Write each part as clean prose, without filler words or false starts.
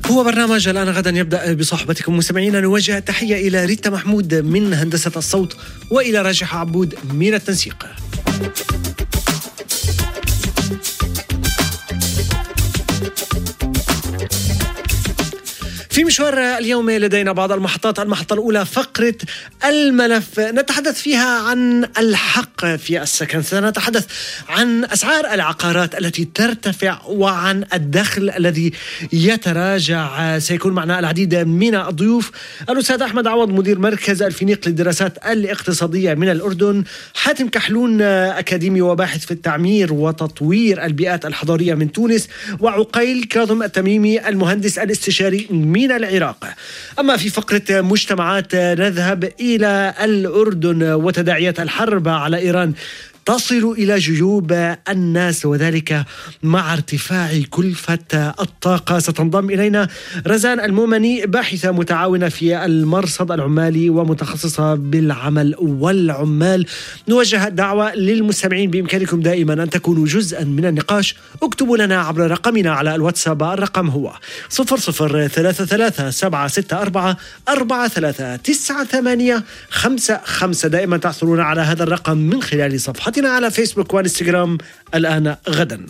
هو برنامج الآن غدا يبدأ بصحبتكم مستمعينا. نوجه تحية إلى ريتا محمود من هندسة الصوت وإلى راجح عبود من التنسيق. في مشوار اليوم لدينا بعض المحطات. المحطة الأولى فقرة الملف، نتحدث فيها عن الحق في السكن، سنتحدث عن أسعار العقارات التي ترتفع وعن الدخل الذي يتراجع. سيكون معنا العديد من الضيوف: الأستاذ أحمد عوض مدير مركز الفينيق للدراسات الاقتصادية من الأردن، حاتم كحلون أكاديمي وباحث في التعمير وتطوير البيئات الحضرية من تونس، وعقيل كاظم التميمي المهندس الاستشاري من العراق. أما في فقرة مجتمعات نذهب إلى الأردن وتداعيات الحرب على إيران تصل إلى جيوب الناس، وذلك مع ارتفاع كلفة الطاقة. ستنضم إلينا رزان المؤمني، باحثة متعاونة في المرصد العمالي ومتخصصة بالعمل والعمال. نوجه دعوة للمستمعين بإمكانكم دائما أن تكونوا جزءا من النقاش. اكتبوا لنا عبر رقمنا على الواتساب، الرقم هو 0033 دائما تحصلون على هذا الرقم من خلال صفحة على فيسبوك وانستغرام. الآن غدا.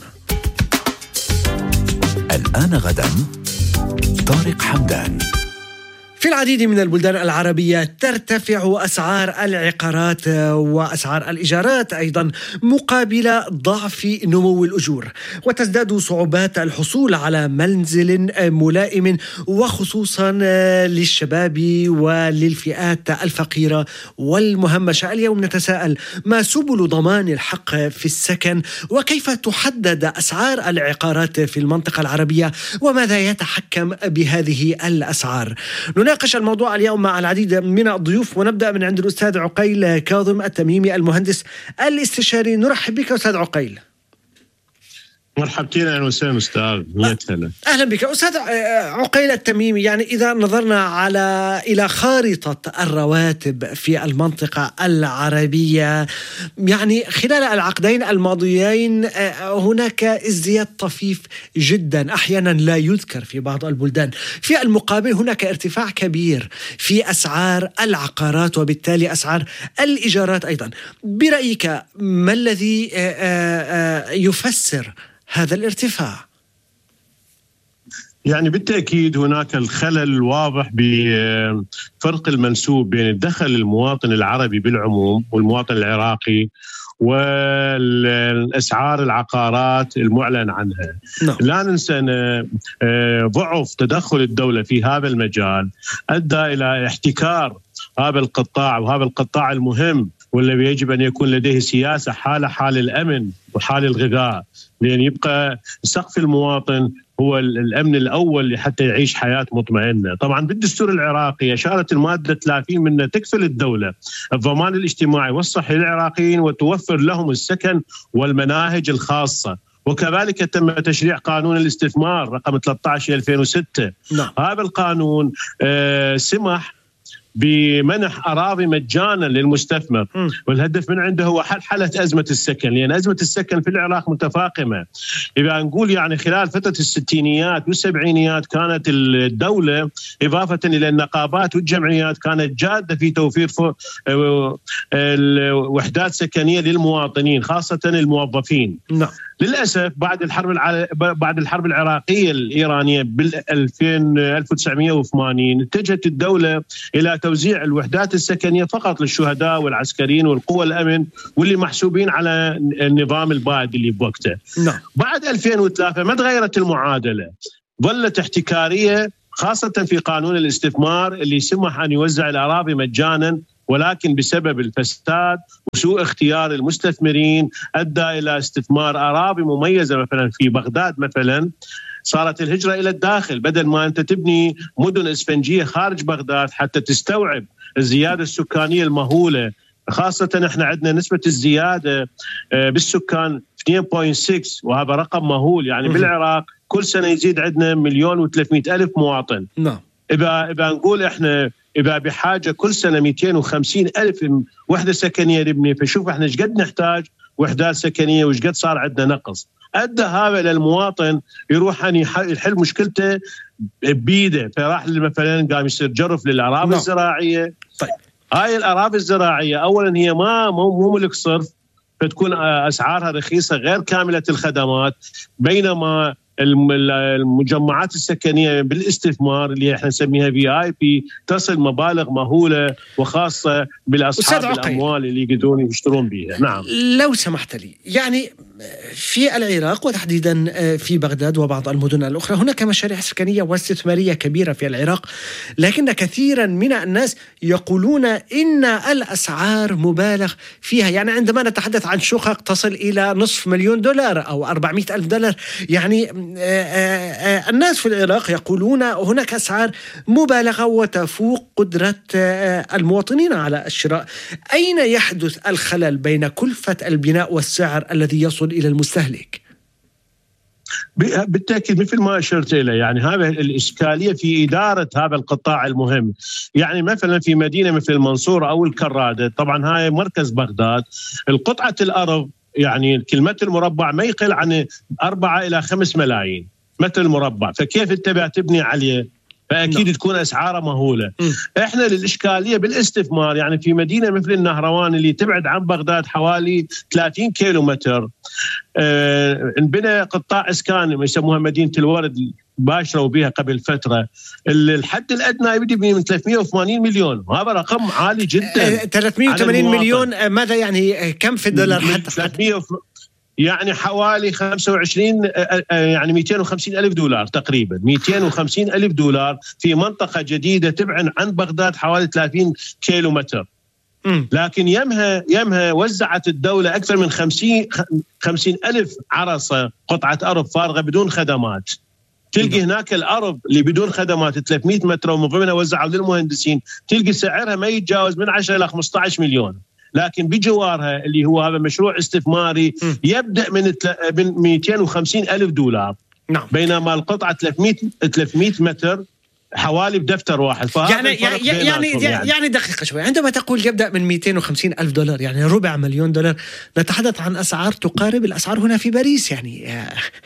الآن غدا طارق حمدان. في العديد من البلدان العربية ترتفع أسعار العقارات وأسعار الإيجارات أيضا مقابل ضعف نمو الأجور، وتزداد صعوبات الحصول على منزل ملائم، وخصوصا للشباب وللفئات الفقيرة والمهمشة. اليوم نتساءل: ما سبل ضمان الحق في السكن؟ وكيف تحدد أسعار العقارات في المنطقة العربية؟ وماذا يتحكم بهذه الأسعار؟ نناقش الموضوع اليوم مع العديد من الضيوف، ونبدأ من عند الأستاذ عقيل كاظم التميمي المهندس الاستشاري. نرحب بك أستاذ عقيل. مرحبتين، أهلا وسهلا أستاذ. أهلا بك أستاذ عقيل التميمي. يعني إذا نظرنا إلى خارطة الرواتب في المنطقة العربية، يعني خلال العقدين الماضيين هناك ازدياد طفيف جدا، أحيانا لا يذكر في بعض البلدان. في المقابل هناك ارتفاع كبير في أسعار العقارات وبالتالي أسعار الإيجارات أيضا. برأيك ما الذي يفسر هذا الارتفاع؟ يعني بالتأكيد هناك الخلل الواضح بفرق المنسوب بين الدخل المواطن العربي بالعموم والمواطن العراقي والأسعار العقارات المعلن عنها. لا ننسى أن ضعف تدخل الدولة في هذا المجال أدى إلى احتكار هذا القطاع، وهذا القطاع المهم والذي يجب أن يكون لديه سياسة حال الأمن وحال الغذاء، لأن يبقى سقف المواطن هو الأمن الأول لحتى يعيش حياة مطمئنة. طبعا بالدستور العراقي أشارت المادة 30 منه تكفل الدولة الضمان الاجتماعي والصحي للعراقيين وتوفر لهم السكن والمناهج الخاصة، وكذلك تم تشريع قانون الاستثمار رقم 13/2006. هذا القانون سمح بمنح أراضي مجانا للمستثمر، والهدف من عنده هو حل أزمة السكن، لأن أزمة السكن في العراق متفاقمة. إذا نقول يعني خلال فترة الستينيات والسبعينيات كانت الدولة إضافة إلى النقابات والجمعيات كانت جادة في توفير وحدات سكنية للمواطنين خاصة الموظفين. للأسف بعد الحرب العراقية الإيرانية بال1980 اتجهت الدولة إلى توزيع الوحدات السكنية فقط للشهداء والعسكريين والقوى الأمن واللي محسوبين على النظام البائد اللي بوقته. بعد 2003 ما تغيرت المعادلة، ظلت احتكارية خاصة في قانون الاستثمار اللي سمح أن يوزع الأراضي مجانا، ولكن بسبب الفساد وسوء اختيار المستثمرين أدى إلى استثمار أراضي مميزة. مثلا في بغداد مثلا صارت الهجرة إلى الداخل، بدل ما أنت تبني مدن إسفنجية خارج بغداد حتى تستوعب الزيادة السكانية المهولة. خاصة احنا عندنا نسبة الزيادة بالسكان 2.6 وهذا رقم مهول. يعني بالعراق كل سنة يزيد عندنا 1,300,000 مواطن. إذا نقول احنا إذا بحاجة كل سنة 250,000 وحدة سكنية نبني، فشوف احنا ايش قد نحتاج وحدات سكنية وإيش قد صار عندنا نقص. أدى هذا للمواطن يروح أن يحل مشكلته بيده، فراح مثلا قام يصير جرف للأراضي الزراعية. طيب هاي الأراضي الزراعية أولا هي مو ملك صرف، فتكون أسعارها رخيصة غير كاملة الخدمات، بينما المجمعات السكنية بالاستثمار اللي احنا نسميها VIP تصل مبالغ مهولة، وخاصة بالأصحاب الأموال اللي يقدرون يشترون بها. نعم لو سمحت لي، يعني في العراق وتحديدا في بغداد وبعض المدن الأخرى هناك مشاريع سكنية واستثمارية كبيرة في العراق، لكن كثيرا من الناس يقولون إن الأسعار مبالغ فيها. يعني عندما نتحدث عن شقق تصل إلى $500,000 أو $400,000، يعني الناس في العراق يقولون هناك أسعار مبالغة وتفوق قدرة المواطنين على الشراء. أين يحدث الخلل بين كلفة البناء والسعر الذي يصل إلى المستهلك؟ بالتأكيد مثل ما أشرت إليه، يعني هذا الإشكالية في إدارة هذا القطاع المهم. يعني مثلا في مدينة مثل المنصورة أو الكرادة، طبعا هاي مركز بغداد، القطعة الأرض يعني كلمة المربع ما يقل عن 4 إلى 5 ملايين متر المربع، فكيف أنت تبني عليه؟ فأكيد تكون أسعاره مهولة. إحنا للإشكالية بالاستثمار، يعني في مدينة مثل النهروان اللي تبعد عن بغداد حوالي 30 كيلومتر، انبنى قطاع إسكان يسموها مدينة الورد، باشروا بها قبل فترة. الحد الأدنى يبدأ من 380 مليون، وهذا رقم عالي جدا. 380 مليون ماذا يعني؟ كم في الدولار؟ حتى يعني حوالي 25 يعني $250,000 تقريبا، $250,000 في منطقة جديدة تبعد عن بغداد حوالي 30 كيلومتر. لكن يمها وزعت الدولة أكثر من 50,000 عرصة قطعة أرض فارغة بدون خدمات. تلقي هناك الأرض اللي بدون خدمات 300 متر ومن ضمنها وزعوا للمهندسين، تلقي سعرها ما يتجاوز من 10 إلى 15 مليون. لكن بجوارها اللي هو هذا مشروع استثماري يبدأ من $250,000. نعم. بينما القطعة 300 متر حوالي بدفتر واحد. يعني دقيقة شوي، عندما تقول يبدأ من $250,000 يعني $250,000، نتحدث عن أسعار تقارب الأسعار هنا في باريس يعني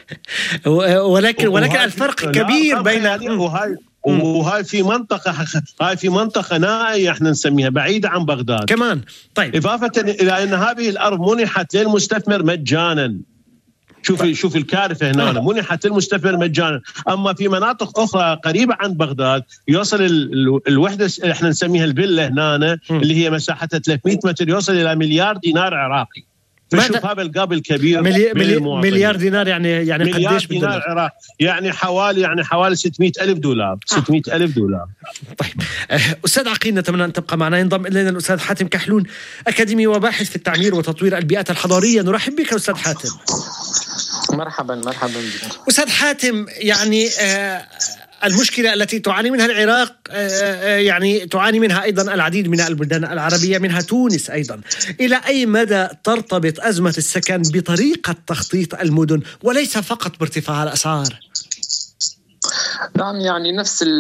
ولكن الفرق كبير بين وهاي في منطقة نائية احنا نسميها بعيدة عن بغداد كمان. طيب إضافة إلى أن هذه الأرض منحت للمستثمر مجانا. شوف الكارثة هنا، منحت للمستثمر مجانا. أما في مناطق أخرى قريبة عن بغداد يوصل الوحدة احنا نسميها الفيلا هنا اللي هي مساحتها 300 متر يوصل إلى $1,000,000 عراقي. فشوف هذا القاب الكبير. $1,000,000 يعني قديش دينار عراقي؟ يعني حوالي $600,000. $600,000. طيب أستاذ عقيل، نتمنى أن تبقى معنا. ينضم إلينا الأستاذ حاتم كحلون، أكاديمي وباحث في التعمير وتطوير البيئات الحضارية. نرحب بك أستاذ حاتم. مرحبا بك أستاذ حاتم. يعني المشكلة التي تعاني منها العراق يعني تعاني منها أيضا العديد من البلدان العربية، منها تونس أيضا. إلى أي مدى ترتبط أزمة السكن بطريقة تخطيط المدن وليس فقط بارتفاع الأسعار؟ نعم، يعني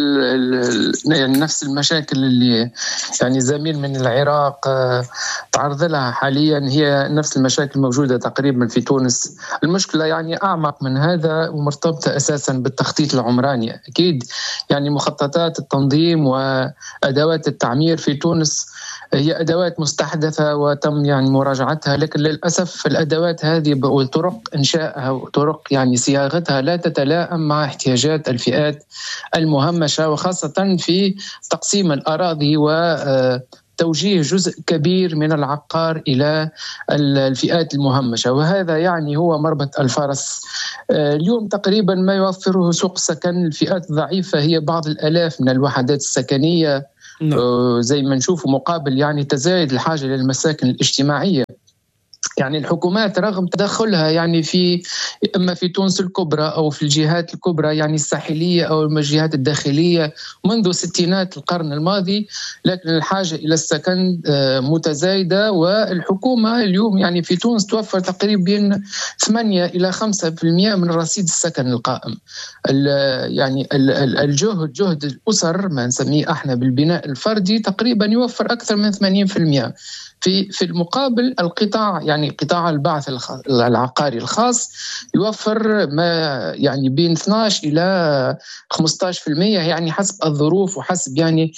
نفس المشاكل اللي يعني زميل من العراق تعرض لها حاليا هي نفس المشاكل موجودة تقريبا في تونس. المشكلة يعني أعمق من هذا ومرتبطة أساسا بالتخطيط العمراني. أكيد يعني مخططات التنظيم وأدوات التعمير في تونس هي أدوات مستحدثة وتم يعني مراجعتها، لكن للأسف الأدوات هذه وطرق إنشائها وطرق يعني صياغتها لا تتلائم مع احتياجات الفئات المهمشة، وخاصة في تقسيم الأراضي وتوجيه جزء كبير من العقار إلى الفئات المهمشة، وهذا يعني هو مربط الفرس. اليوم تقريبا ما يوفره سوق السكن الفئات الضعيفة هي بعض الآلاف من الوحدات السكنية زي ما نشوف، مقابل يعني تزايد الحاجة للمساكن الاجتماعية. يعني الحكومات رغم تدخلها يعني إما في تونس الكبرى أو في الجهات الكبرى يعني الساحلية أو الجهات الداخلية منذ ستينات القرن الماضي، لكن الحاجة إلى السكن متزايدة. والحكومة اليوم يعني في تونس توفر تقريبا 8 إلى 5% من رصيد السكن القائم. يعني جهد الأسر ما نسميه احنا بالبناء الفردي تقريبا يوفر أكثر من 80%. في المقابل القطاع يعني يعني قطاع البعث العقاري الخاص يوفر ما يعني بين 12 إلى 15%، يعني حسب الظروف وحسب يعني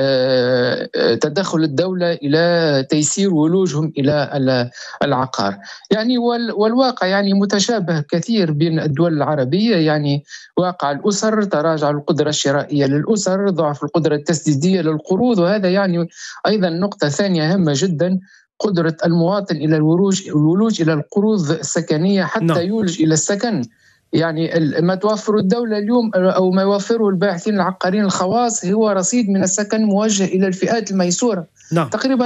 تدخل الدولة إلى تيسير ولوجهم إلى العقار. يعني والواقع يعني متشابه كثير بين الدول العربية، يعني واقع الأسر، تراجع القدرة الشرائية للأسر، ضعف القدرة التسديدية للقروض، وهذا يعني أيضا نقطة ثانية هامة جدا، قدرة المواطن إلى الولوج إلى القروض السكنية حتى يولج إلى السكن. يعني ما توفر الدولة اليوم أو ما يوفره الباحثين العقاريين الخواص هو رصيد من السكن موجه إلى الفئات الميسورة. تقريبا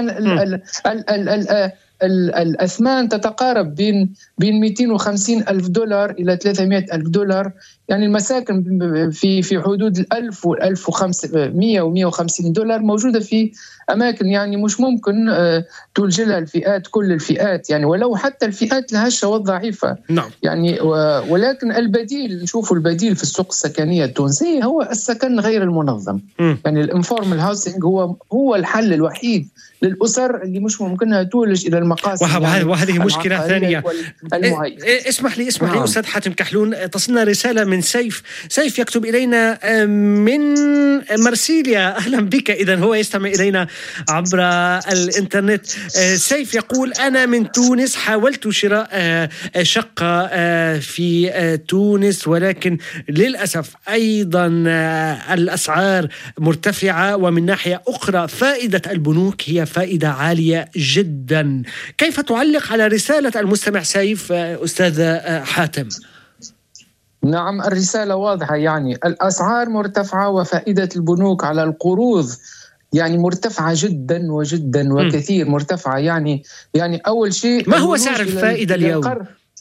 الأثمان تتقارب بين 250 ألف دولار إلى 300 ألف دولار، يعني المساكن في حدود 1000 و 1500 و 150 دولار موجودة في أماكن يعني مش ممكن تلجلها الفئات، كل الفئات يعني، ولو حتى الفئات الهشة والضعيفة. يعني ولكن البديل، نشوفوا البديل في السوق السكنية التونسية هو السكن غير المنظم. يعني الانفورمال هاوسنج هو الحل الوحيد للأسر اللي مش ممكنها تولج إلى المقاصد. وهذه مشكلة ثانية. اسمح لي أستاذ حاتم كحلون، تصلنا رسالة من سيف يكتب إلينا من مرسيليا. أهلا بك. إذن هو يستمع إلينا عبر الإنترنت. سيف يقول: أنا من تونس، حاولت شراء شقة في تونس، ولكن للأسف أيضا الأسعار مرتفعة، ومن ناحية أخرى فائدة البنوك هي فائدة عالية جدا. كيف تعلق على رسالة المستمع سيف أستاذ حاتم؟ نعم، الرسالة واضحة، يعني الأسعار مرتفعة وفائدة البنوك على القروض يعني مرتفعة جدا وجدا وكثير مرتفعة. يعني أول شيء، ما هو سعر الفائدة اليوم؟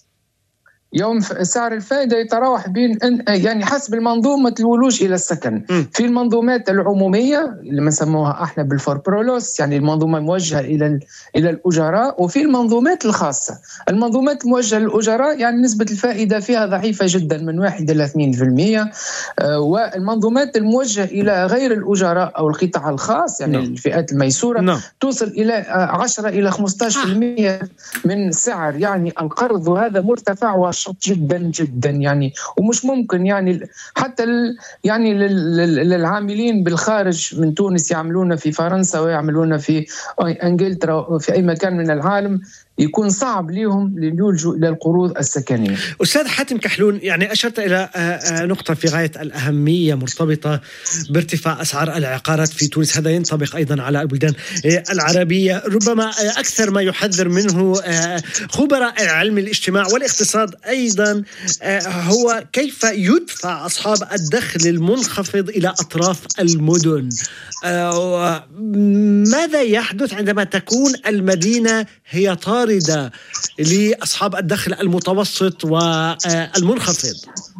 يوم سعر الفائدة يتراوح بين يعني حسب المنظومة الولوج إلى السكن. في المنظومات العمومية اللي بنسموها احنا بالفوربرولوس، يعني المنظومة موجهة إلى الأجراء، وفي المنظومات الخاصة. المنظومات الموجهة للأجراء يعني نسبة الفائدة فيها ضعيفة جدا، من 1 إلى 2%. والمنظومات الموجهة إلى غير الأجراء أو القطاع الخاص، يعني الفئات الميسورة، توصل إلى 10 إلى 15% من سعر يعني القرض، وهذا مرتفع جدا جدا يعني. ومش ممكن يعني حتى يعني للعاملين بالخارج من تونس، يعملون في فرنسا ويعملون في انجلترا وفي اي مكان من العالم، يكون صعب لهم ليلجوا إلى القروض السكنية. أستاذ حاتم كحلون، يعني أشرت إلى نقطة في غاية الأهمية مرتبطة بارتفاع أسعار العقارات في تونس. هذا ينطبق أيضا على البلدان العربية. ربما أكثر ما يحذر منه خبراء علم الاجتماع والاقتصاد أيضا هو كيف يدفع أصحاب الدخل المنخفض إلى أطراف المدن. ماذا يحدث عندما تكون المدينة هي طاردة لأصحاب الدخل المتوسط والمنخفض؟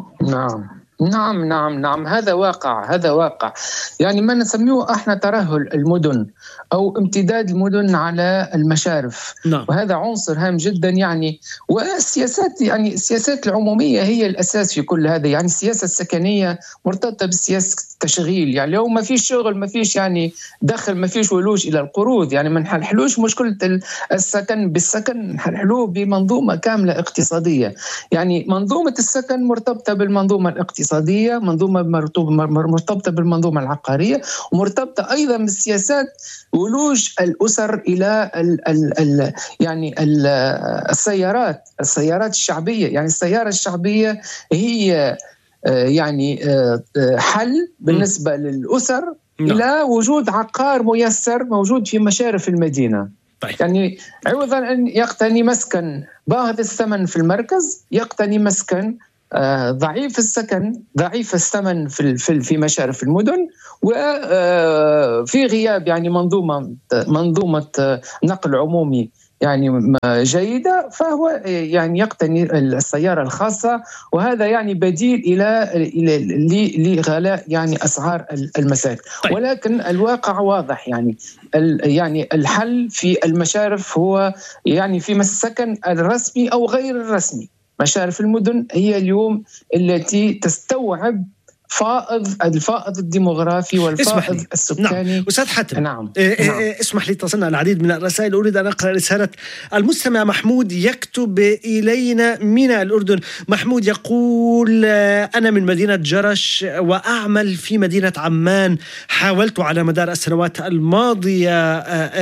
نعم، هذا واقع يعني ما نسميه احنا ترهل المدن او امتداد المدن على المشارف. وهذا عنصر هام جدا يعني. والسياسات، يعني السياسات العمومية هي الأساس في كل هذا. يعني السياسة السكنية مرتبطة بالسياسة التشغيل. يعني لو ما فيش شغل، ما فيش يعني دخل، ما فيش ولوج إلى القروض، يعني ما نحلوش مشكلة السكن بالسكن، نحلوه بمنظومة كاملة اقتصادية. يعني منظومة السكن مرتبطة بالمنظومة الاقتصادية، منظومة مرتبطة بالمنظومة العقارية، ومرتبطة أيضا بالسياسات ولوج الأسر إلى يعني السيارات الشعبية. يعني السيارة الشعبية هي يعني حل بالنسبة للأسر إلى وجود عقار ميسر موجود في مشارف المدينة. يعني عوضا أن يقتني مسكن باهظ الثمن في المركز، يقتني مسكن ضعيف الثمن في مشارف المدن، وفي غياب يعني منظومة نقل عمومي يعني جيدة، فهو يعني يقتني السيارة الخاصة. وهذا يعني بديل إلى لغلاء يعني أسعار المساكن. ولكن الواقع واضح، يعني الحل في المشارف هو يعني في السكن الرسمي أو غير الرسمي. مشارف المدن هي اليوم التي تستوعب الفائض الديموغرافي والفائض السكاني. نعم. أستاذ حاتم، نعم. اسمح لي، تصلنا العديد من الرسائل، أريد أن أقرأ رسالة المستمع محمود يكتب إلينا من الأردن. محمود يقول: أنا من مدينة جرش وأعمل في مدينة عمان. حاولت على مدار السنوات الماضية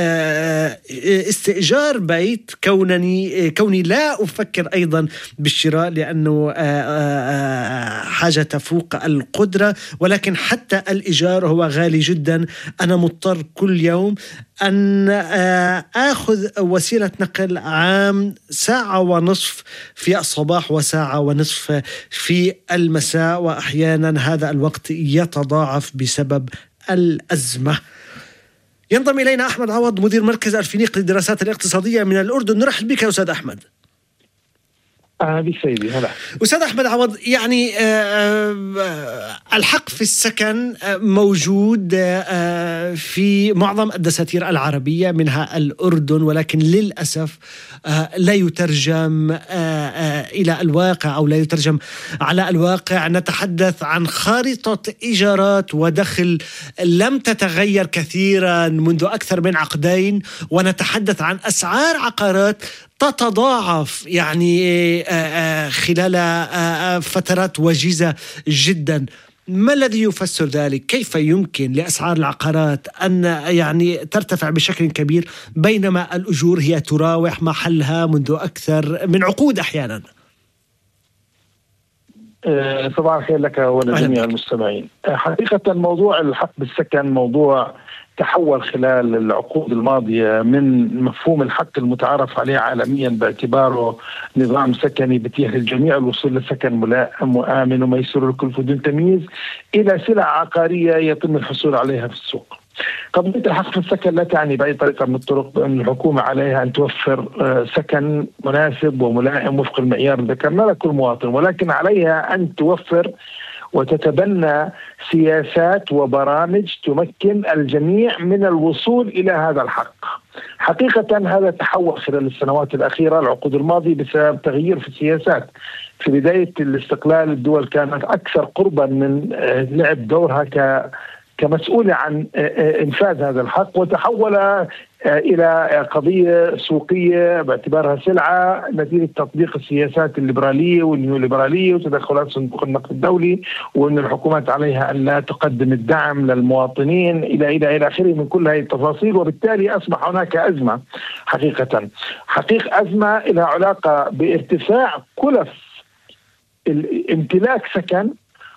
استئجار بيت، كوني لا أفكر أيضا بالشراء لأنه حاجة تفوق القدرة، ولكن حتى الإيجار هو غالي جدا. أنا مضطر كل يوم أن أخذ وسيلة نقل عام 1.5 ساعة في الصباح و1.5 ساعة في المساء، وأحيانا هذا الوقت يتضاعف بسبب الأزمة. ينضم إلينا أحمد عوض، مدير مركز الفينيق للدراسات الاقتصادية من الأردن. نرحب بك أستاذ أحمد. بسيدي. هلا أستاذ أحمد عوض، يعني الحق في السكن موجود في معظم الدساتير العربية منها الأردن، ولكن للأسف لا يترجم إلى الواقع أو لا يترجم على الواقع. نتحدث عن خارطة إيجارات ودخل لم تتغير كثيرا منذ أكثر من عقدين، ونتحدث عن أسعار عقارات تتضاعف يعني خلال فترات وجيزة جدا. ما الذي يفسر ذلك؟ كيف يمكن لأسعار العقارات أن يعني ترتفع بشكل كبير بينما الأجور هي تراوح محلها منذ أكثر من عقود أحيانا؟ صباح الخير لك ولجميع المستمعين. حقيقة موضوع الحق بالسكن موضوع تحول خلال العقود الماضية من مفهوم الحق المتعارف عليه عالميا باعتباره نظام سكني بيتيح للجميع الوصول لسكن ملائم وآمن وميسور للكل بدون تمييز إلى سلع عقارية يتم الحصول عليها في السوق. قضية الحق في السكن لا تعني بأي طريقة من الطرق بأن الحكومة عليها أن توفر سكن مناسب وملائم وفق المعيار اللي ذكرنا لكل مواطن، ولكن عليها أن توفر وتتبنى سياسات وبرامج تمكن الجميع من الوصول إلى هذا الحق. حقيقة هذا تحول خلال السنوات الأخيرة العقود الماضية بسبب تغيير في السياسات. في بداية الاستقلال الدول كانت أكثر قربا من لعب دورها كمسؤولة عن إنفاذ هذا الحق، وتحول إلى قضية سوقية باعتبارها سلعة نتيجة تطبيق السياسات الليبرالية والنيوليبرالية وتدخلات صندوق النقد الدولي، وأن الحكومات عليها أن لا تقدم الدعم للمواطنين إلى آخره من كل هذه التفاصيل. وبالتالي أصبح هناك أزمة حقيقة أزمة لها علاقة بارتفاع كلف امتلاك سكن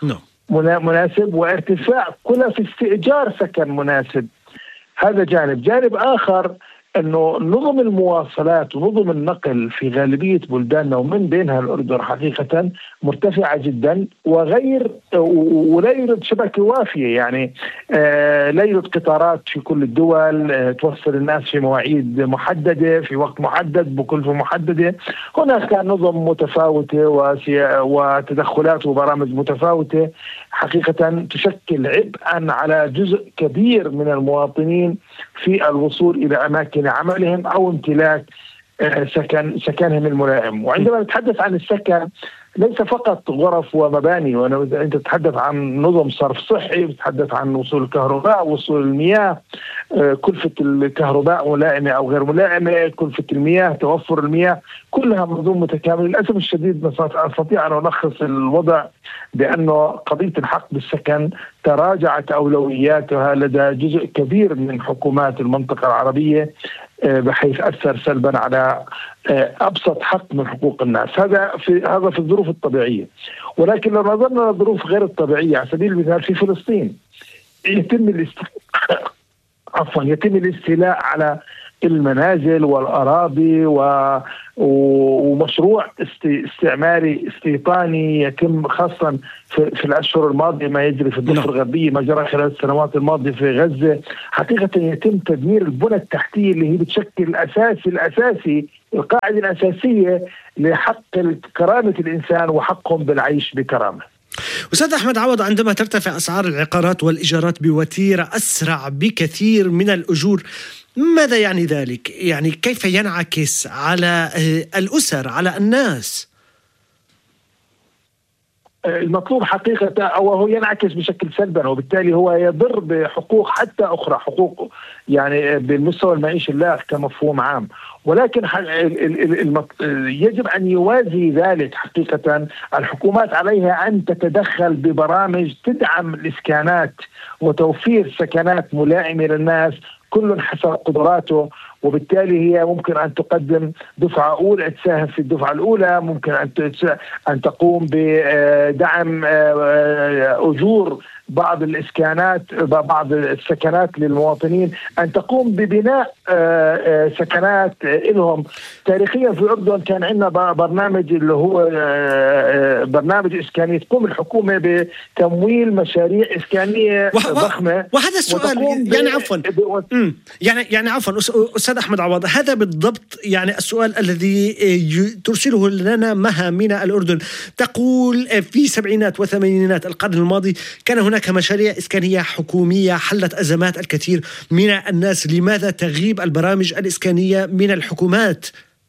مناسب وارتفاع كلف استئجار سكن مناسب. هذا جانب آخر أنه نظم المواصلات ونظم النقل في غالبية بلداننا ومن بينها الأردن حقيقة مرتفعة جدا ولا يوجد شبكة وافية، يعني لا يوجد قطارات في كل الدول توصل الناس في مواعيد محددة في وقت محدد بكلفة محددة. هناك نظم متفاوتة وتدخلات وبرامج متفاوتة حقيقة تشكل عبئا على جزء كبير من المواطنين في الوصول إلى أماكن عملهم أو امتلاك سكنهم الملائم. وعندما نتحدث عن السكن ليس فقط غرف ومباني، وأنت تتحدث عن نظم صرف صحي، تتحدث عن وصول الكهرباء، وصول المياه، كلفة الكهرباء ملائمة أو غير ملائمة، كلفة المياه، توفر المياه، كلها منظوم متكامل. للأسف الشديد أستطيع أن ألخص الوضع بأنه قضية الحق بالسكن تراجعت أولوياتها لدى جزء كبير من حكومات المنطقة العربية بحيث أثر سلبا على أبسط حق من حقوق الناس. هذا في الظروف الطبيعية. ولكن لو نظرنا للظروف غير الطبيعية على سبيل المثال في فلسطين يتم الاستيلاء على المنازل والأراضي ومشروع استعماري استيطاني يتم خاصة في الأشهر الماضية، ما يجري في الضفة الغربية، ما جرى خلال السنوات الماضية في غزة. حقيقة يتم تدمير البنى التحتية اللي هي بتشكل الأساسي القاعدة الأساسية لحق كرامة الإنسان وحقهم بالعيش بكرامة. أستاذ أحمد عوض، عندما ترتفع أسعار العقارات والإيجارات بوتيرة أسرع بكثير من الأجور، ماذا يعني ذلك؟ يعني كيف ينعكس على الأسر، على الناس؟ المطلوب حقيقة أو هو ينعكس بشكل سلبي، وبالتالي هو يضر بحقوق حتى أخرى، حقوق يعني بالمستوى المعيشي لا كمفهوم عام. ولكن يجب أن يوازي ذلك حقيقة. الحكومات عليها أن تتدخل ببرامج تدعم الإسكانات وتوفير سكنات ملائمة للناس كل حسب قدراته، وبالتالي هي ممكن أن تقدم دفعة أولى، تساهم في الدفعة الأولى، ممكن أن تقوم بدعم أجور بعض الإسكانات، بعض السكنات للمواطنين، أن تقوم ببناء سكنات لهم. تاريخيا في الأردن كان عندنا برنامج اللي هو برنامج إسكاني، تقوم الحكومة بتمويل مشاريع إسكانية ضخمة. وهذا السؤال يعني عفوا يعني عفوا أستاذ أحمد عوض، هذا بالضبط يعني السؤال الذي ترسله لنا مها من الأردن. تقول في السبعينات وثمانينات القرن الماضي كان هناك مشاريع إسكانية حكومية حلت أزمات الكثير من الناس، لماذا تغيب البرامج الإسكانية من الحكومات؟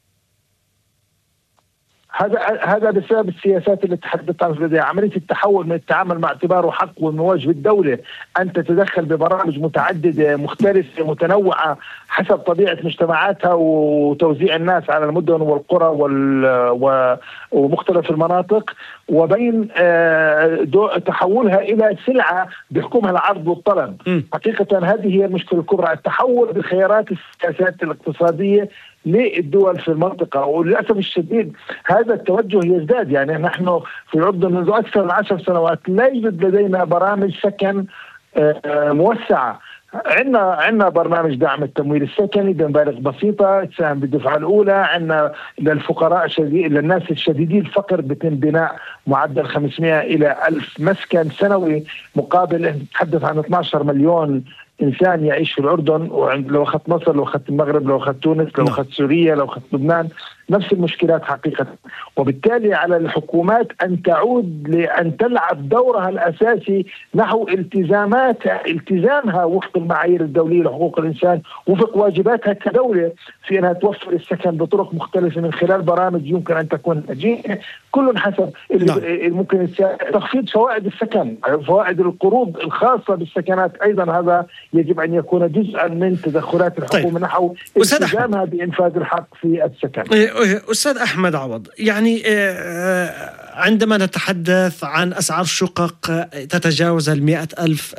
هذا بسبب السياسات اللي تحدثت عنها، عملية التحول من التعامل مع اعتباره حق ومن واجب الدولة أن تتدخل ببرامج متعددة مختلفة متنوعة حسب طبيعة مجتمعاتها وتوزيع الناس على المدن والقرى ومختلف المناطق، وبين تحولها إلى سلعة بحكمها العرض والطلب. حقيقة هذه هي المشكلة الكبرى، التحول بخيارات السياسات الاقتصادية للدول في المنطقة. وللأسف الشديد هذا التوجه يزداد. يعني نحن في الأردن منذ أكثر من 10 سنوات لا يوجد لدينا برامج سكن موسعة. عندنا برنامج دعم التمويل السكني بمبالغ بسيطة تساهم بالدفعة الأولى، عندنا للفقراء للناس الشديدين الفقر بيتم بناء معدل 500 إلى 1000 مسكن سنوي، مقابل نتحدث عن 12 مليون إنسان يعيش في الأردن. ولو أخذت مصر، لو أخذت المغرب، لو أخذت تونس، لو أخذت سوريا، لو أخذت لبنان، نفس المشكلات حقيقة. وبالتالي على الحكومات أن تعود لأن تلعب دورها الأساسي نحو التزامها وفق المعايير الدولية لحقوق الإنسان، وفق واجباتها كدولة في أنها توفر السكن بطرق مختلفة من خلال برامج يمكن أن تكون ناجحة كل حسب ممكن تخفيض فوائد السكن، فوائد القروض الخاصة بالسكنات. أيضا هذا يجب أن يكون جزءا من تدخلات الحكومة نحو التزامها بإنفاذ الحق في السكن. أستاذ أحمد عوض، يعني عندما نتحدث عن أسعار شقق تتجاوز 100,000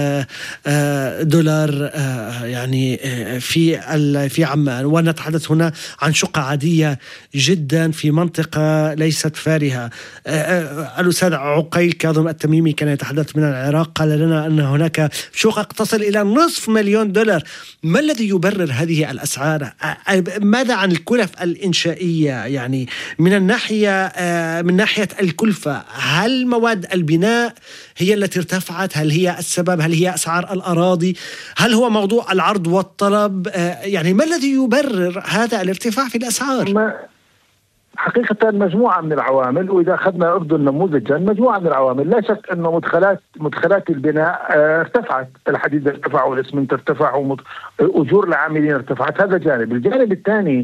دولار يعني في عمان، ونتحدث هنا عن شقة عادية جدا في منطقة ليست فارهة. الأستاذ عقيل كاظم التميمي كان يتحدث من العراق، قال لنا أن هناك شقق تصل إلى $500,000 دولار. ما الذي يبرر هذه الأسعار؟ ماذا عن الكلف الإنشائية؟ يعني من ناحية الكلفة، هل مواد البناء هي التي ارتفعت؟ هل هي السبب؟ هل هي أسعار الأراضي؟ هل هو موضوع العرض والطلب؟ يعني ما الذي يبرر هذا الارتفاع في الأسعار؟ حقيقة مجموعة من العوامل، وإذا أخذنا الأردن نموذجا مجموعة من العوامل. لا شك أنه مدخلات البناء ارتفعت، الحديد ارتفع والإسمنت ارتفع وأجور العاملين ارتفعت، هذا جانب. الجانب الثاني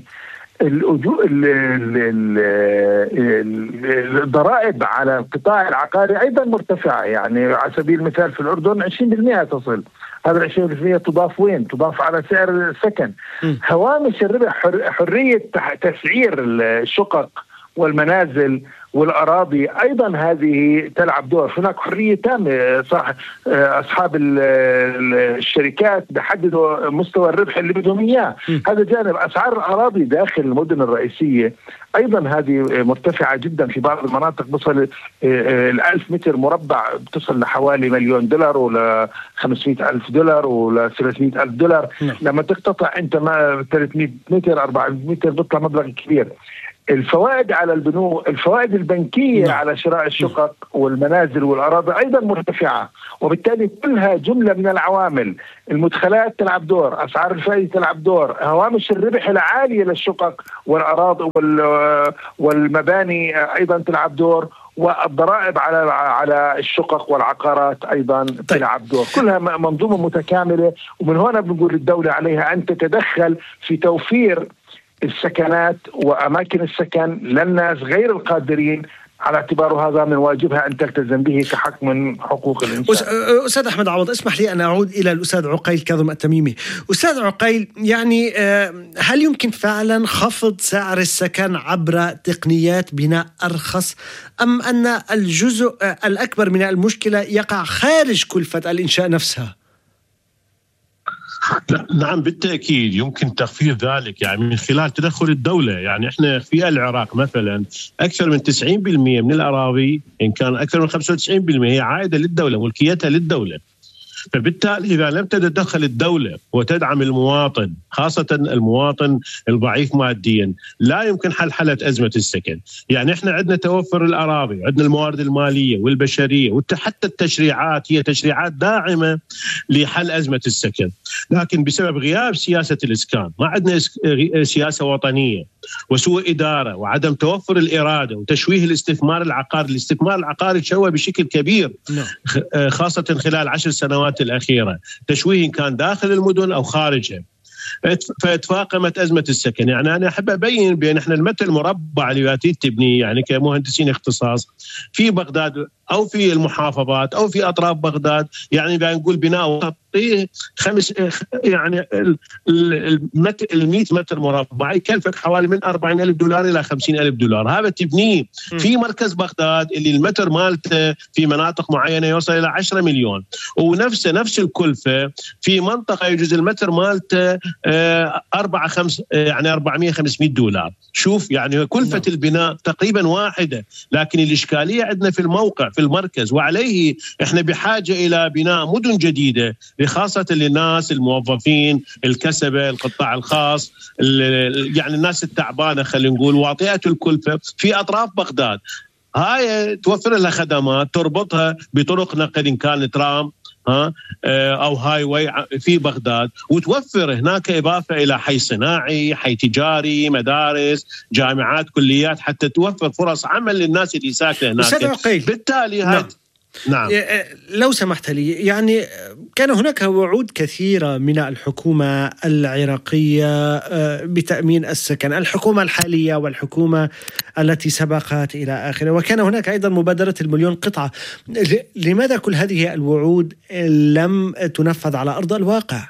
الضرائب على القطاع العقاري أيضا مرتفعة. يعني على سبيل المثال في الأردن 20% تصل، هذا 20% تضاف وين؟ تضاف على سعر السكن. هوامش الربح، حرية تسعير الشقق والمنازل والأراضي أيضا هذه تلعب دور. هناك حرية تامة، صح، أصحاب الشركات بحددوا مستوى الربح اللي بدهم إياه. هذا جانب. أسعار الأراضي داخل المدن الرئيسية أيضا هذه مرتفعة جدا، في بعض المناطق بصل 1000 متر مربع بتصل لحوالي $1,000,000 ولا $500,000 ولا $300,000 دولار. لما تقتطع أنت ما 300 متر 400 متر بيطلع مبلغ كبير. الفوائد على البنوك، الفوائد البنكية على شراء الشقق والمنازل والأراضي أيضا مرتفعة، وبالتالي كلها جملة من العوامل. المدخلات تلعب دور، أسعار الفائدة تلعب دور، هوامش الربح العالية للشقق والأراضي والمباني أيضا تلعب دور، والضرائب على الشقق والعقارات أيضا تلعب دور. كلها منظومة متكاملة، ومن هنا بنقول الدولة عليها أن تتدخل في توفير السكنات وأماكن السكن للناس غير القادرين على اعتباره هذا من واجبها أن تلتزم به كحق من حقوق الإنسان. أستاذ أحمد عوض، اسمح لي أن أعود إلى الأستاذ عقيل كاظم التميمي. أستاذ عقيل، يعني هل يمكن فعلا خفض سعر السكن عبر تقنيات بناء أرخص، أم أن الجزء الأكبر من المشكلة يقع خارج كلفة الإنشاء نفسها؟ نعم بالتأكيد يمكن تخفيض ذلك يعني من خلال تدخل الدولة. يعني احنا في العراق مثلا أكثر من 90% من الأراضي، إن كان أكثر من 95% هي عائدة للدولة، ملكيتها للدولة. فبالتالي إذا لم تتدخل الدولة وتدعم المواطن، خاصة المواطن الضعيف ماديا، لا يمكن حل أزمة السكن. يعني إحنا عندنا توفر الأراضي، عندنا الموارد المالية والبشرية، وحتى التشريعات هي تشريعات داعمة لحل أزمة السكن، لكن بسبب غياب سياسة الإسكان، ما عندنا سياسة وطنية، وسوء إدارة، وعدم توفر الإرادة، وتشويه الاستثمار العقاري تشوه بشكل كبير، خاصة خلال 10 سنوات الأخيرة، تشويه كان داخل المدن أو خارجها، فتفاقمت أزمة السكن. يعني أنا أحب أبين بأن إحنا المتر المربع اللي تبني يعني كمهندسين اختصاص في بغداد أو في المحافظات أو في أطراف بغداد، يعني بنقول بناء يعني ال 100 متر مربع يكلفك حوالي من $40,000 إلى $50,000. هذا تبنيه في مركز بغداد اللي المتر مالته في مناطق معينة يوصل إلى 10 مليون، ونفس الكلفة في منطقة يجوز المتر مالته يعني $400-500. شوف يعني كلفة البناء تقريبا واحدة، لكن الإشكالية عندنا في الموقع في المركز، وعليه إحنا بحاجة إلى بناء مدن جديدة خاصة للناس الموظفين، الكسبة، القطاع الخاص، يعني الناس التعبانة خلينا نقول واطئة الكلفة في أطراف بغداد. هاي توفر لها خدمات تربطها بطرق نقل إن كان ترام أو هاي واي في بغداد، وتوفر هناك إضافة إلى حي صناعي، حي تجاري، مدارس، جامعات، كليات، حتى توفر فرص عمل للناس اللي ساكنة هناك. بالتالي هاي نعم. لو سمحت لي، يعني كان هناك وعود كثيرة من الحكومة العراقية بتأمين السكن، الحكومة الحالية والحكومة التي سبقت إلى آخره، وكان هناك أيضا مبادرة المليون قطعة. لماذا كل هذه الوعود لم تنفذ على أرض الواقع؟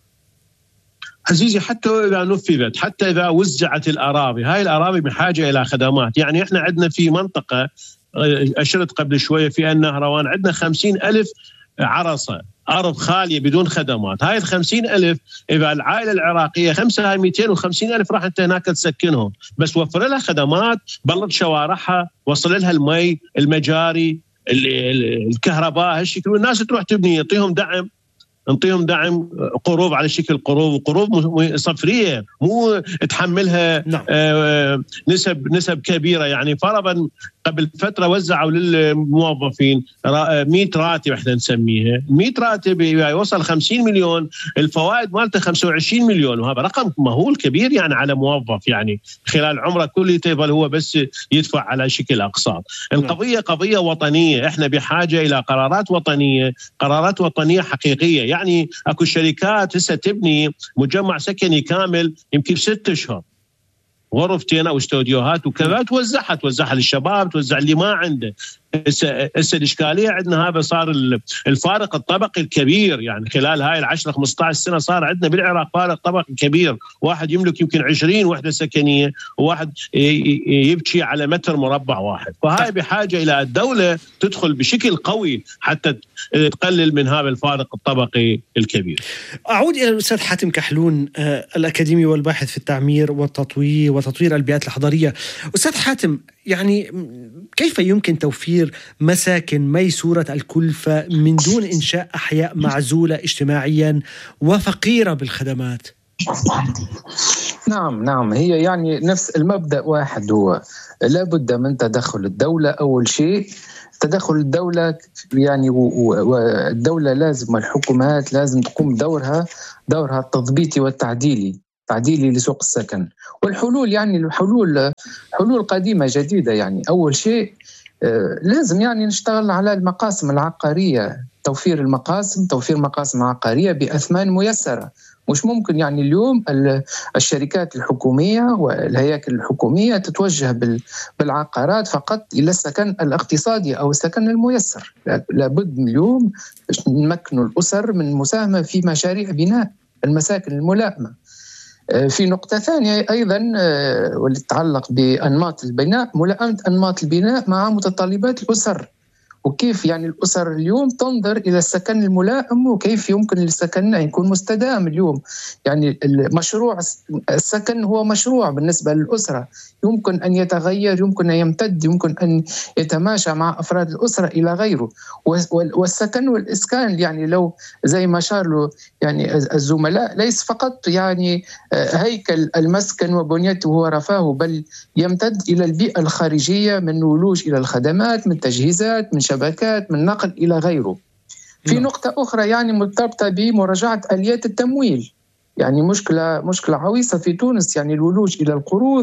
عزيزي، حتى إذا نفذت، حتى إذا وزعت الأراضي، هاي الأراضي بحاجة إلى خدمات. يعني إحنا عندنا في منطقة أشرت قبل شوية في النهروان عندنا 50,000 عرصة أرض خالية بدون خدمات. هاي 50,000 إذا العائلة العراقية 250,000 راح أنت هناك تسكنهم، بس وفر لها خدمات، بلط شوارعها، وصل لها المي، المجاري، الكهرباء، هالشكل، والناس تروح تبني، نعطيهم دعم قروض على شكل قروض صفرية، مو تحملها نسب كبيرة. يعني فرضا قبل فترة وزعوا للموظفين 100 راتب، احنا نسميها 100 راتب يوصل 50 مليون، الفوائد مالته 25 مليون، وهذا رقم مهول كبير يعني على موظف، يعني خلال عمره كله يظل هو بس يدفع على شكل أقساط. القضية قضية وطنية، احنا بحاجة إلى قرارات وطنية حقيقية. يعني اكو شركات هسه تبني مجمع سكني كامل يمكن 6 أشهر، غرفتين او استوديوهات وكذا، توزعها للشباب، توزع اللي ما عنده. هسه الاشكاليه عندنا هذا صار الفارق الطبقي الكبير. يعني خلال هاي 10-15 سنه صار عندنا بالعراق فارق طبقي كبير، واحد يملك يمكن 20 وحده سكنيه، وواحد يبكي على متر مربع واحد. فهاي بحاجه الى الدوله تدخل بشكل قوي حتى تقلل من هذا الفارق الطبقي الكبير. اعود الى الاستاذ حاتم كحلون، الاكاديمي والباحث في التعمير وتطوير البيئات الحضريه. استاذ حاتم، يعني كيف يمكن توفير مساكن ميسورة الكلفة من دون إنشاء أحياء معزولة اجتماعيا وفقيرة بالخدمات؟ نعم، هي يعني نفس المبدأ واحد، هو لابد من تدخل الدولة. أول شيء تدخل الدولة، يعني والدولة لازم، الحكومات لازم تقوم دورها التضبيطي والتعديلي لسوق السكن. والحلول يعني حلول قديمة جديدة. يعني أول شيء لازم يعني نشتغل على المقاسم العقارية، توفير مقاسم عقارية بأثمان ميسرة. مش ممكن يعني اليوم الشركات الحكومية والهياكل الحكومية تتوجه بالعقارات فقط إلى السكن الاقتصادي أو السكن الميسر. لابد اليوم نمكن الأسر من مساهمة في مشاريع بناء المساكن الملائمة. في نقطة ثانية أيضا والتي تتعلق بأنماط البناء، ملائمة أنماط البناء مع متطلبات الأسر، وكيف يعني الأسر اليوم تنظر إلى السكن الملائم وكيف يمكن للسكن أن يكون مستدام اليوم. يعني المشروع السكن هو مشروع بالنسبة للأسرة، يمكن أن يتغير، يمكن أن يمتد، يمكن أن يتماشى مع أفراد الأسرة إلى غيره. والسكن والإسكان يعني لو زي ما شار له يعني الزملاء ليس فقط يعني هيكل المسكن وبنيته ورفاهه، بل يمتد إلى البيئة الخارجية من ولوج إلى الخدمات، من تجهيزات، من شبكات، من نقل إلى غيره. في نقطة أخرى يعني مرتبطة بمراجعة آليات التمويل، يعني مشكلة عويصة في تونس، يعني الولوج إلى القروض،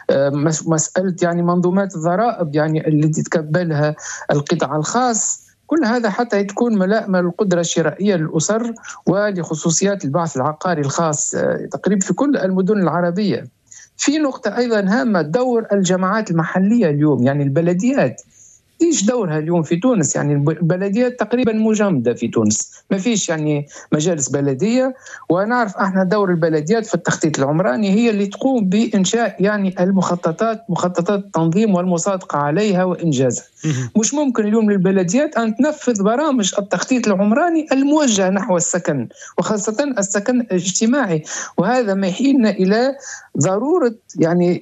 مسألة يعني منظومات الضرائب يعني التي تتكبلها القطاع الخاص، كل هذا حتى تكون ملائمة للقدرة الشرائية للأسر ولخصوصيات البحث العقاري الخاص تقريبا في كل المدن العربية. في نقطة أيضا هامة، دور الجماعات المحلية اليوم، يعني البلديات ايش دورها اليوم في تونس؟ يعني البلديات تقريبا مجمدة في تونس، ما فيش يعني مجالس بلدية. ونعرف احنا دور البلديات في التخطيط العمراني هي اللي تقوم بإنشاء يعني مخططات التنظيم والمصادقة عليها وإنجازها. مش ممكن اليوم للبلديات أن تنفذ برامج التخطيط العمراني الموجهة نحو السكن وخاصة السكن الاجتماعي، وهذا ما يحيلنا إلى ضرورة يعني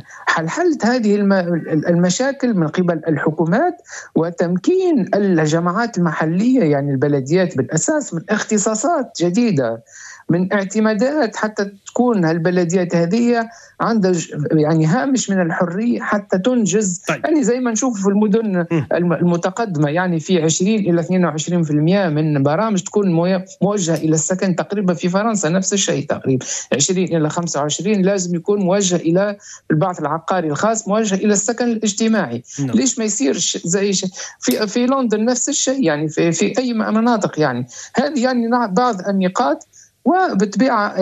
حل هذه المشاكل من قبل الحكومات وتمكين الجماعات المحلية يعني البلديات بالأساس من اختصاصات جديدة، من اعتمادات، حتى تكون البلديات هذه عندها يعني هامش من الحرية حتى تنجز. طيب. يعني زي ما نشوف في المدن المتقدمة يعني في 20 إلى 22% من برامج تكون موجهة إلى السكن. تقريبا في فرنسا نفس الشيء، تقريبا 20 إلى 25 لازم يكون موجه إلى البعث العقاري الخاص، موجه إلى السكن الاجتماعي. ليش ما يصير زي في لندن نفس الشيء، يعني في أي مناطق؟ يعني هذه يعني بعض النقاط. وبالطبيعة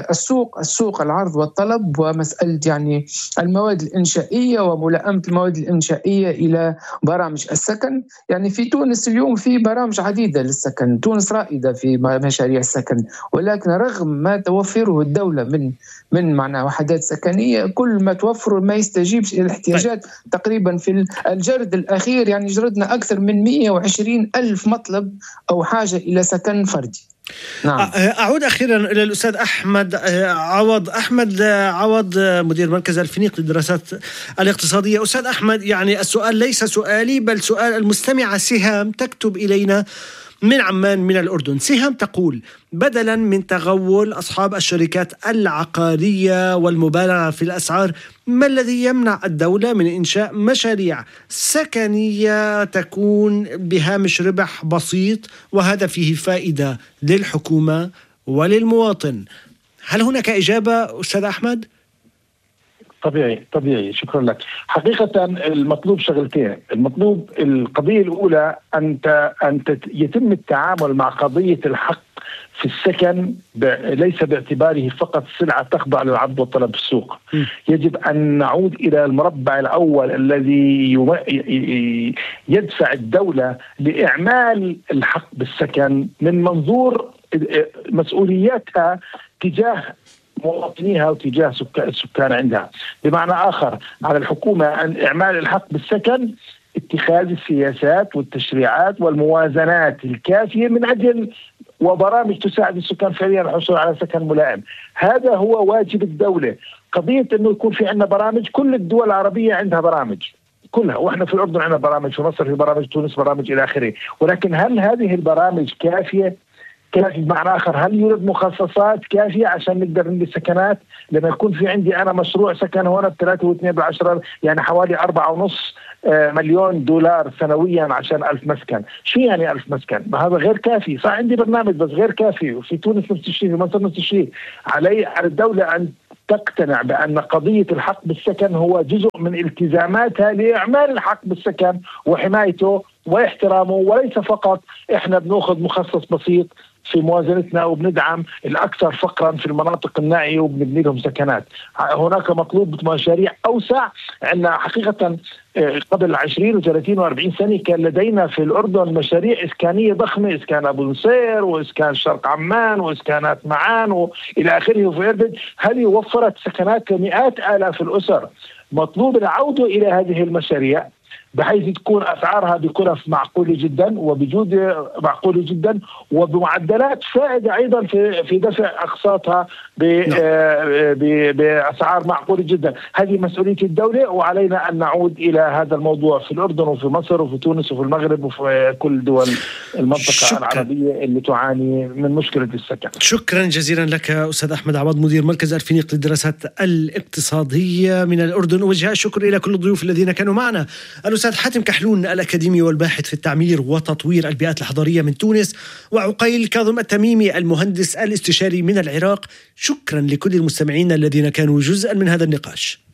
السوق العرض والطلب، ومسألة يعني المواد الإنشائية وملائمة المواد الإنشائية إلى برامج السكن. يعني في تونس اليوم في برامج عديدة للسكن، تونس رائدة في مشاريع السكن، ولكن رغم ما توفره الدولة من معنى وحدات سكنية، كل ما توفره ما يستجيبش إلى الاحتياجات. تقريبا في الجرد الأخير يعني جردنا أكثر من 120 ألف مطلب أو حاجة إلى سكن فردي. نعم. أعود أخيرا إلى الأستاذ أحمد عوض مدير مركز الفينيق للدراسات الاقتصادية. أستاذ أحمد، يعني السؤال ليس سؤالي بل سؤال المستمعة سهام، تكتب إلينا من عمان من الأردن. سهام تقول: بدلا من تغول أصحاب الشركات العقارية والمبالغة في الأسعار، ما الذي يمنع الدولة من إنشاء مشاريع سكنية تكون بهامش ربح بسيط وهذا فيه فائدة للحكومة وللمواطن؟ هل هناك إجابة أستاذ أحمد؟ طبيعي. شكرا لك. حقيقة المطلوب شغلتين. المطلوب القضية الأولى أن يتم التعامل مع قضية الحق في السكن ليس باعتباره فقط سلعة تخضع للعرض والطلب في السوق. يجب أن نعود إلى المربع الأول الذي يدفع الدولة لإعمال الحق بالسكن من منظور مسؤولياتها تجاه مواطنيها وتجاه السكان عندها. بمعنى آخر، على الحكومة أن إعمال الحق بالسكن، اتخاذ السياسات والتشريعات والموازنات الكافية من أجل وبرامج تساعد السكان فعليا على الحصول على سكن ملائم. هذا هو واجب الدولة. قضية أنه يكون في عندنا برامج، كل الدول العربية عندها برامج كلها، وإحنا في الأردن عندنا برامج، في مصر في برامج، تونس برامج إلى آخره. ولكن هل هذه البرامج كافية؟ بمعنى آخر، هل يوجد مخصصات كافية عشان نقدر نبني سكنات؟ لما يكون في عندي أنا مشروع سكن هنا ب3.2 يعني حوالي 4.5 مليون دولار سنويا عشان 1000 مسكن. شو يعني 1000 مسكن؟ ما هذا غير كافي. صح، عندي برنامج بس غير كافي. وفي تونس نفس الشيء، في مصر نفس الشيء. على الدولة أن تقتنع بأن قضية الحق بالسكن هو جزء من التزاماتها لإعمال الحق بالسكن وحمايته واحترامه، وليس فقط إحنا بنأخذ مخصص بسيط في موازنتنا وبندعم الأكثر فقرا في المناطق النائية وبنبني لهم سكنات. هناك مطلوب مشاريع أوسع. عندنا حقيقة قبل 20 و30 و40 سنة كان لدينا في الأردن مشاريع إسكانية ضخمة، إسكان أبو نصير وإسكان شرق عمان وإسكانات معان وإلى آخره وفي إربد. هذه وفرت سكنات لمئات آلاف الأسر. مطلوب العودة إلى هذه المشاريع بحيث تكون أسعارها بكلف معقولة جدا وبجودة معقولة جدا وبمعدلات فائدة أيضا في دفع أقساطها بأسعار معقولة جدا. هذه مسؤولية الدولة، وعلينا أن نعود إلى هذا الموضوع في الأردن وفي مصر وفي تونس وفي المغرب وفي كل دول المنطقة العربية اللي تعاني من مشكلة السكن. شكرا جزيلا لك أستاذ أحمد عوض، مدير مركز الفينيق للدراسات الاقتصادية من الأردن. وجه الشكر إلى كل الضيوف الذين كانوا معنا: الأستاذ حاتم كحلون الأكاديمي والباحث في التعمير وتطوير البيئات الحضرية من تونس، وعقيل كاظم التميمي المهندس الاستشاري من العراق. شكرا لكل المستمعين الذين كانوا جزءا من هذا النقاش.